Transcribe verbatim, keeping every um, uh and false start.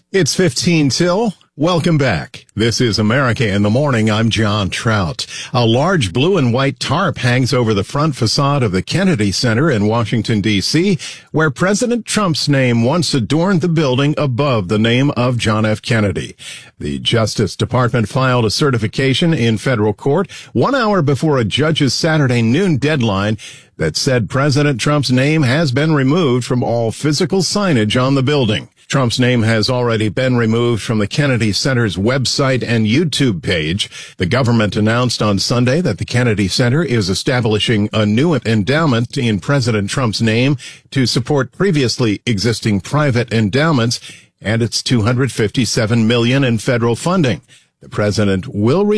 It's fifteen till. Welcome back. This is America in the Morning. I'm John Trout. A large blue and white tarp hangs over the front facade of the Kennedy Center in Washington, D C, where President Trump's name once adorned the building above the name of John F. Kennedy. The Justice Department filed a certification in federal court one hour before a judge's Saturday noon deadline that said President Trump's name has been removed from all physical signage on the building. Trump's name has already been removed from the Kennedy Center's website and YouTube page. The government announced on Sunday that the Kennedy Center is establishing a new endowment in President Trump's name to support previously existing private endowments and its two hundred fifty-seven million dollars in federal funding. The president will